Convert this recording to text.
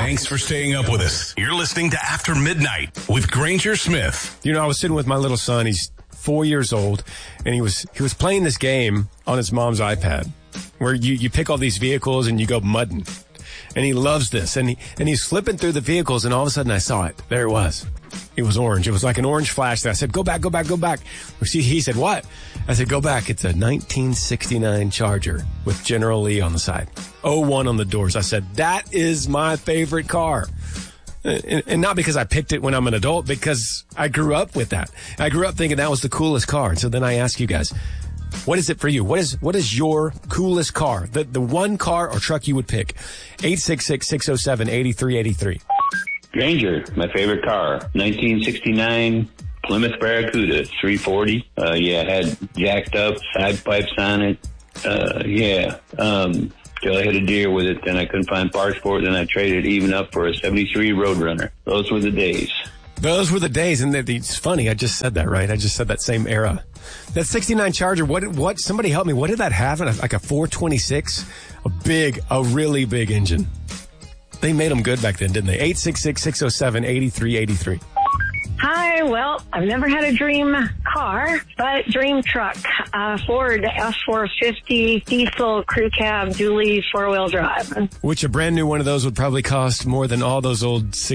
Thanks for staying up with us. You're listening to After Midnight with Granger Smith. You know, I was sitting with my little son. He's 4 years old, and he was playing this game on his mom's iPad where you pick all these vehicles and you go mudding. And he loves this. And he's flipping through the vehicles, and all of a sudden I saw it. There it was. It was orange. It was like an orange flash. I said, go back. He said, what? I said, go back. It's a 1969 Charger with General Lee on the side. 01 on the doors. I said, that is my favorite car. And not because I picked it when I'm an adult, because I grew up with that. I grew up thinking that was the coolest car. And so then I ask you guys, what is it for you? What is your coolest car? The one car or truck you would pick? 866-607-8383. Granger, my favorite car. 1969 Plymouth Barracuda 340. Had jacked up side pipes on it. Till I hit a deer with it, then I couldn't find parts for it, then I traded even up for a 73 Roadrunner. Those were the days. Those were the days, and it's funny, I just said that, right? I just said that same era. That 69 Charger, what, somebody help me, what did that have? Like a 426? A really big engine. They made them good back then, didn't they? 866-607-8383. Hi, well, I've never had a dream car, but dream truck. Ford F-450 diesel crew cab dually 4-wheel drive. Which a brand new one of those would probably cost more than all those old